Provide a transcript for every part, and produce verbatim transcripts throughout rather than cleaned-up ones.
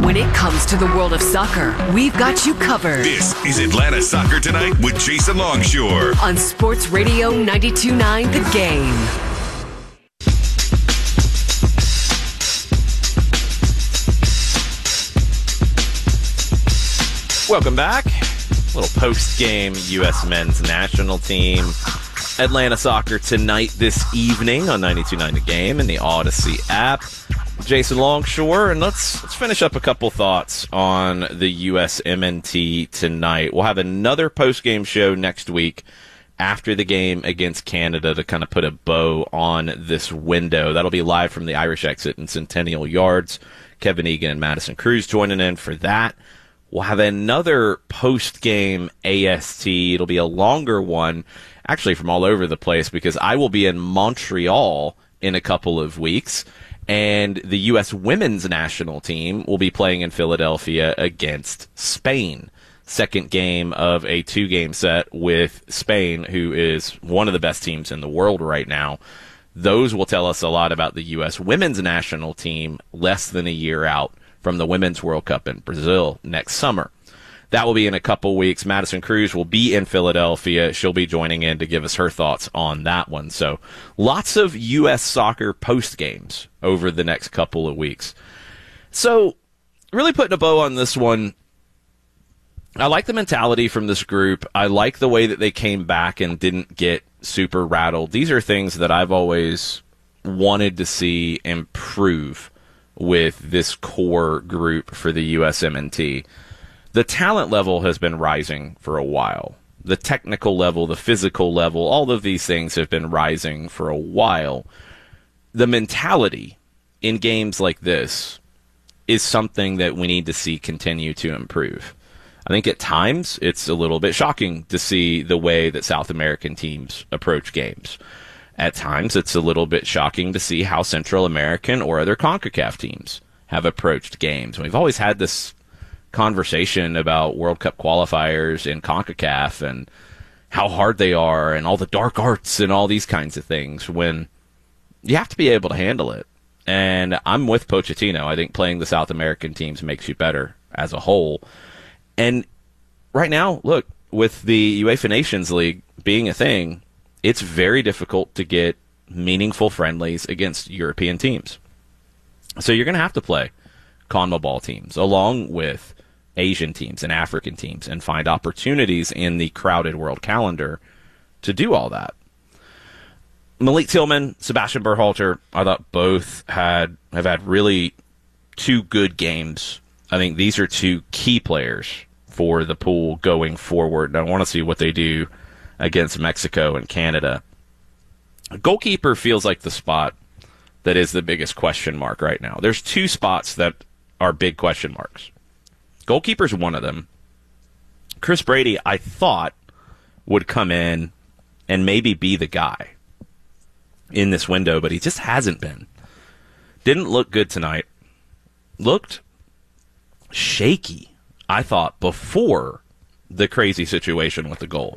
When it comes to the world of soccer, we've got you covered. This is Atlanta Soccer Tonight with Jason Longshore on Sports Radio ninety-two point nine The Game. Welcome back. A little post-game U S men's national team. Atlanta Soccer Tonight this evening on ninety-two point nine The Game and the Odyssey app. Jason Longshore, and let's let's finish up a couple thoughts on the U S M N T tonight. We'll have another post-game show next week after the game against Canada to kind of put a bow on this window. That'll be live from the Irish Exit in Centennial Yards. Kevin Egan and Madison Cruz joining in for that. We'll have another post-game A S T. It'll be a longer one, actually from all over the place, because I will be in Montreal in a couple of weeks, and the U S women's national team will be playing in Philadelphia against Spain. Second game of a two-game set with Spain, who is one of the best teams in the world right now. Those will tell us a lot about the U S women's national team less than a year out from the Women's World Cup in Brazil next summer. That will be in a couple weeks. Madison Cruz will be in Philadelphia. She'll be joining in to give us her thoughts on that one. So lots of U S soccer post games over the next couple of weeks. So really putting a bow on this one, I like the mentality from this group. I like the way that they came back and didn't get super rattled. These are things that I've always wanted to see improve with this core group for the U S M N T. The talent level has been rising for a while. The technical level, the physical level, all of these things have been rising for a while. The mentality in games like this is something that we need to see continue to improve. I think at times it's a little bit shocking to see the way that South American teams approach games. At times it's a little bit shocking to see how Central American or other CONCACAF teams have approached games. We've always had this conversation about World Cup qualifiers in CONCACAF and how hard they are and all the dark arts and all these kinds of things, when you have to be able to handle it. And I'm with Pochettino. I think playing the South American teams makes you better as a whole. And right now, look, with the UEFA Nations League being a thing, it's very difficult to get meaningful friendlies against European teams. So you're going to have to play CONMEBOL teams along with Asian teams and African teams and find opportunities in the crowded world calendar to do all that. Malik Tillman, Sebastian Berhalter, I thought both had have had really two good games. I think these are two key players for the pool going forward, and I want to see what they do against Mexico and Canada. Goalkeeper feels like the spot that is the biggest question mark right now. There's two spots that are big question marks. Goalkeeper's one of them. Chris Brady, I thought, would come in and maybe be the guy in this window, but he just hasn't been. Didn't look good tonight. Looked shaky, I thought, before the crazy situation with the goal.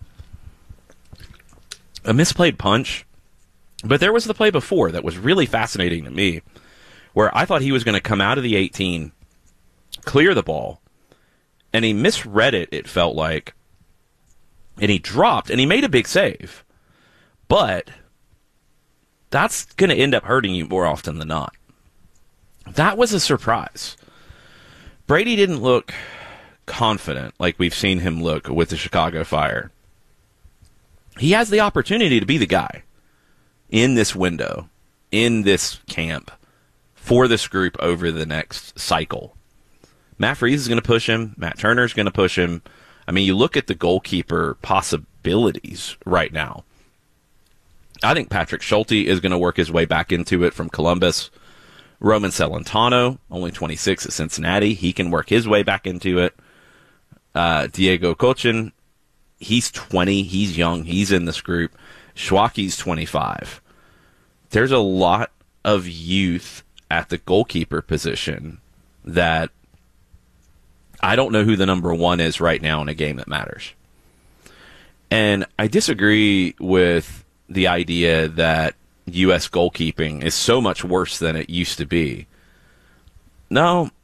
A misplayed punch, but there was the play before that was really fascinating to me, where I thought he was going to come out of the eighteen, clear the ball, and he misread it, it felt like, and he dropped, and he made a big save. But that's going to end up hurting you more often than not. That was a surprise. Brady didn't look confident like we've seen him look with the Chicago Fire. He has the opportunity to be the guy in this window, in this camp, for this group over the next cycle. Matt Freese is going to push him. Matt Turner is going to push him. I mean, you look at the goalkeeper possibilities right now. I think Patrick Schulte is going to work his way back into it from Columbus. Roman Celentano, only twenty-six at Cincinnati. He can work his way back into it. Uh, Diego Cochin, he's twenty. He's young. He's in this group. Schwacky's twenty-five. There's a lot of youth at the goalkeeper position that I don't know who the number one is right now in a game that matters. And I disagree with the idea that U S goalkeeping is so much worse than it used to be. No,